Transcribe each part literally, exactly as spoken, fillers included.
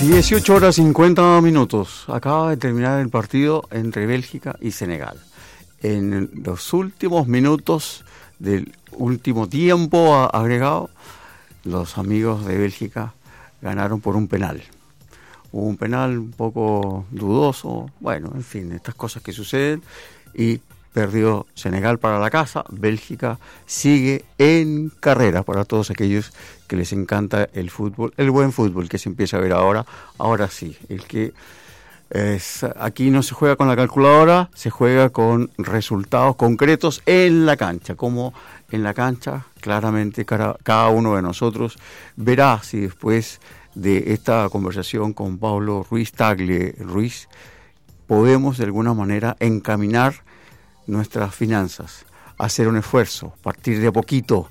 dieciocho horas cincuenta minutos. Acaba de terminar el partido entre Bélgica y Senegal. En los últimos minutos del último tiempo agregado, los amigos de Bélgica ganaron por un penal. Hubo un penal un poco dudoso, bueno, en fin, estas cosas que suceden, y perdió Senegal para la casa. Bélgica sigue en carrera para todos aquellos que les encanta el fútbol, el buen fútbol que se empieza a ver ahora. Ahora sí, el que es, aquí no se juega con la calculadora, se juega con resultados concretos en la cancha, como en la cancha claramente cada, cada uno de nosotros verá si después de esta conversación con Pablo Ruiz Tagle Ruiz podemos de alguna manera encaminar nuestras finanzas, hacer un esfuerzo, partir de a poquito,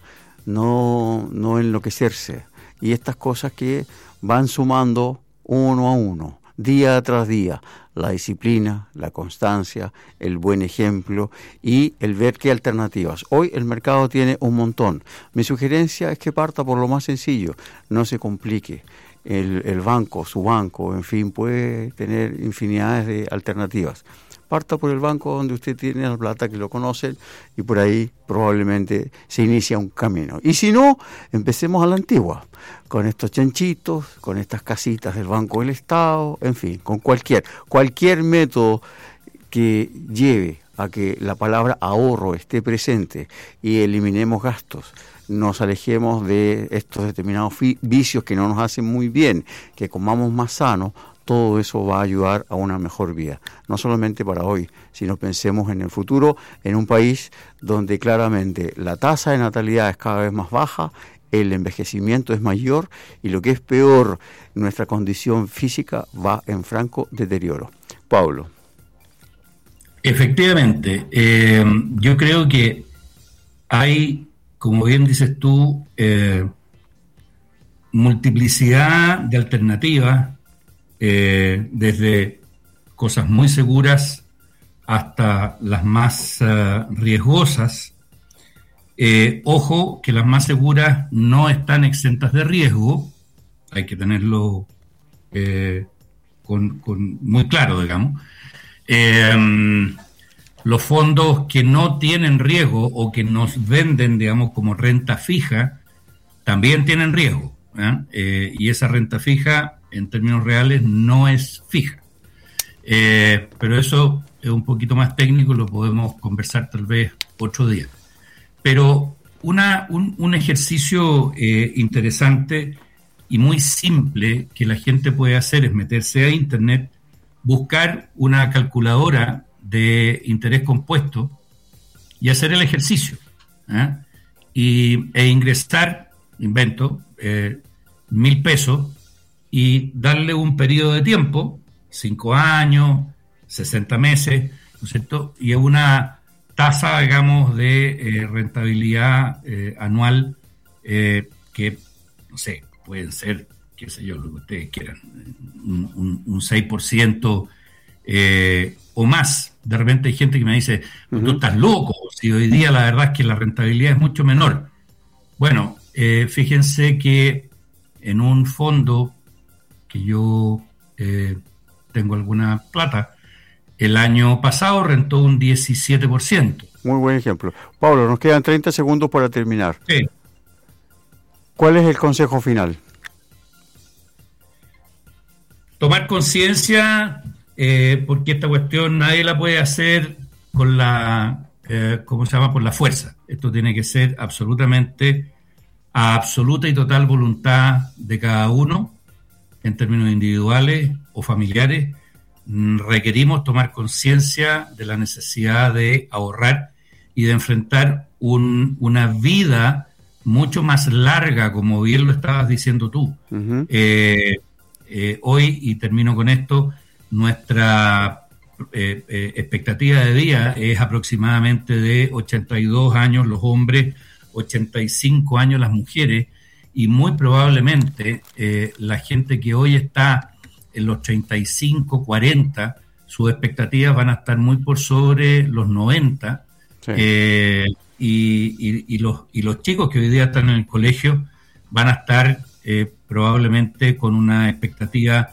no, no enloquecerse. Y estas cosas que van sumando uno a uno, día tras día, la disciplina, la constancia, el buen ejemplo y el ver qué alternativas. Hoy el mercado tiene un montón. Mi sugerencia es que parta por lo más sencillo, no se complique. El, el banco, su banco, en fin, puede tener infinidades de alternativas. Parta por el banco donde usted tiene la plata, que lo conocen, y por ahí probablemente se inicia un camino. Y si no, empecemos a la antigua, con estos chanchitos, con estas casitas del Banco del Estado, en fin, con cualquier, cualquier método que lleve a que la palabra ahorro esté presente y eliminemos gastos, nos alejemos de estos determinados fi- vicios que no nos hacen muy bien, que comamos más sano. Todo eso va a ayudar a una mejor vida, no solamente para hoy, sino pensemos en el futuro, en un país donde claramente la tasa de natalidad es cada vez más baja, el envejecimiento es mayor y lo que es peor, nuestra condición física va en franco deterioro. Pablo. Efectivamente, eh, yo creo que hay, como bien dices tú, eh, multiplicidad de alternativas. Eh, desde cosas muy seguras hasta las más uh, riesgosas. Eh, ojo que las más seguras no están exentas de riesgo, hay que tenerlo eh, con, con muy claro, digamos. Eh, los fondos que no tienen riesgo o que nos venden, digamos, como renta fija, también tienen riesgo, ¿eh? Eh, y esa renta fija en términos reales no es fija. Eh, pero eso es un poquito más técnico, lo podemos conversar tal vez otro día. Pero una, un, un ejercicio eh, interesante y muy simple que la gente puede hacer es meterse a internet, buscar una calculadora de interés compuesto y hacer el ejercicio, ¿eh? y, e ingresar, invento, eh, mil pesos, y darle un periodo de tiempo, cinco años, sesenta meses, ¿no es cierto? Y una tasa, digamos, de eh, rentabilidad eh, anual eh, que, no sé, pueden ser, qué sé yo, lo que ustedes quieran, un, un, un seis por ciento eh, o más. De repente hay gente que me dice, uh-huh. tú estás loco, si hoy día la verdad es que la rentabilidad es mucho menor. Bueno, eh, fíjense que en un fondo que yo eh, tengo alguna plata, el año pasado rentó un diecisiete por ciento. Muy buen ejemplo. Pablo, nos quedan treinta segundos para terminar. Sí. ¿Cuál es el consejo final? Tomar conciencia, eh, porque esta cuestión nadie la puede hacer con la, eh, ¿cómo se llama? Por la fuerza. Esto tiene que ser absolutamente, a absoluta y total voluntad de cada uno, en términos individuales o familiares. Requerimos tomar conciencia de la necesidad de ahorrar y de enfrentar un, una vida mucho más larga, como bien lo estabas diciendo tú. Uh-huh. Eh, eh, hoy, y termino con esto, nuestra eh, eh, expectativa de vida es aproximadamente de ochenta y dos años los hombres, ochenta y cinco años las mujeres, y muy probablemente eh, la gente que hoy está en los treinta y cinco, cuarenta, sus expectativas van a estar muy por sobre los noventa, sí. eh, y, y, y, los, y los chicos que hoy día están en el colegio van a estar eh, probablemente con una expectativa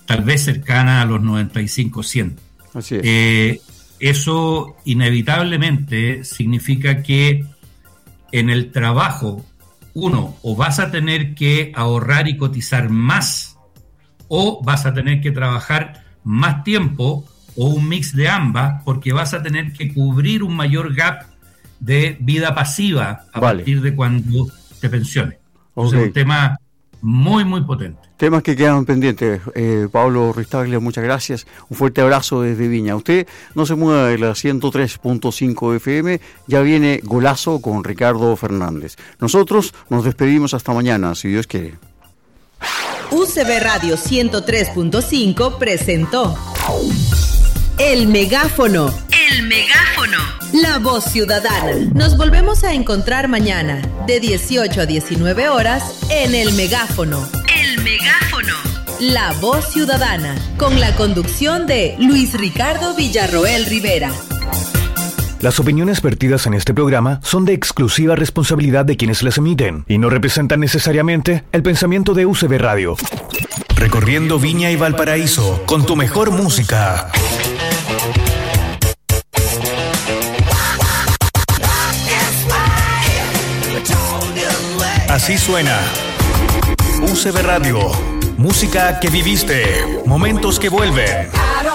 tal vez cercana a los noventa y cinco, cien. Así es. Eh, eso inevitablemente significa que en el trabajo, uno, o vas a tener que ahorrar y cotizar más, o vas a tener que trabajar más tiempo, o un mix de ambas, porque vas a tener que cubrir un mayor gap de vida pasiva a vale. partir de cuando te pensiones. Okay. Es un tema muy, muy potente. Temas que quedan pendientes. Eh, Pablo Ristiglia, muchas gracias. Un fuerte abrazo desde Viña. Usted no se mueva de la ciento tres punto cinco F M. Ya viene Golazo con Ricardo Fernández. Nosotros nos despedimos hasta mañana, si Dios quiere. U C B Radio ciento tres punto cinco presentó El Megáfono. El Megáfono. La voz ciudadana. Nos volvemos a encontrar mañana de dieciocho a diecinueve horas en El Megáfono. El Megáfono. La voz ciudadana. Con la conducción de Luis Ricardo Villarroel Rivera. Las opiniones vertidas en este programa son de exclusiva responsabilidad de quienes las emiten y no representan necesariamente el pensamiento de U C B Radio. Recorriendo Viña y Valparaíso con tu mejor música. Así suena U C B Radio. Música que viviste, momentos que vuelven.